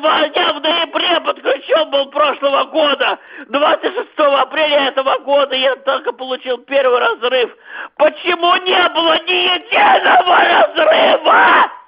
Я в ноябре подключен был прошлого года. 26 апреля этого года я только получил первый разрыв. Почему не было ни единого разрыва?